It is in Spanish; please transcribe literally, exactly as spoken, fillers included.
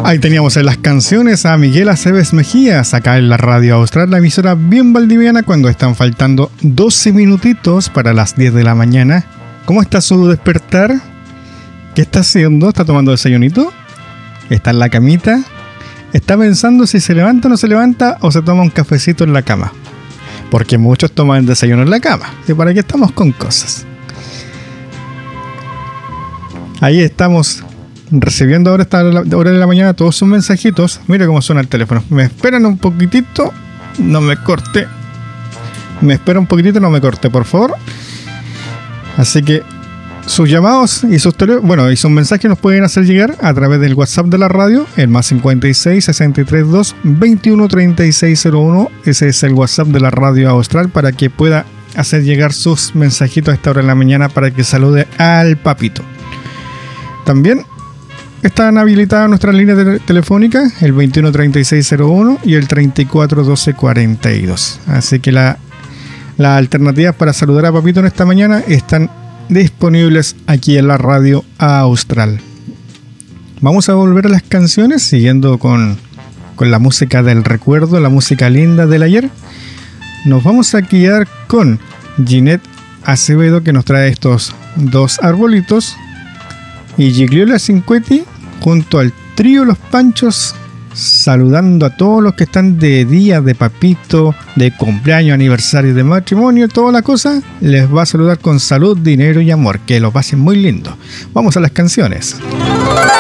Ahí teníamos en las canciones a Miguel Aceves Mejías, acá en la Radio Austral, la emisora bien valdiviana, cuando están faltando doce minutitos para las diez de la mañana. ¿Cómo está su despertar? ¿Qué está haciendo? ¿Está tomando desayunito? ¿Está en la camita? ¿Está pensando si se levanta o no se levanta o se toma un cafecito en la cama? Porque muchos toman el desayuno en la cama. ¿Y para qué estamos con cosas? Ahí estamos recibiendo ahora esta hora de la mañana todos sus mensajitos. Mira cómo suena el teléfono. Me esperan un poquitito. No me corte. Me espera un poquitito, no me corte, por favor. Así que sus llamados y sus tele, bueno, y sus mensajes nos pueden hacer llegar a través del WhatsApp de la radio, el más cincuenta y seis, sesenta y tres, dos, veintiuno, treinta y seis cero uno. Ese es el WhatsApp de la Radio Austral para que pueda hacer llegar sus mensajitos a esta hora de la mañana para que salude al papito. También están habilitadas nuestras líneas de telefónicas, el veintiuno, treinta y seis cero uno y el treinta y cuatro, doce, cuarenta y dos. Así que la, las alternativas para saludar a papito en esta mañana están disponibles aquí en la Radio Austral. Vamos a volver a las canciones, siguiendo con, con la música del recuerdo, la música linda del ayer. Nos vamos a quedar con Ginette Acevedo, que nos trae estos dos arbolitos, y Gigliola Cinquetti junto al trío Los Panchos, saludando a todos los que están de día de papito, de cumpleaños, aniversario, de matrimonio, toda la cosa. Les va a saludar con salud, dinero y amor. Que lo pasen muy lindo. Vamos a las canciones.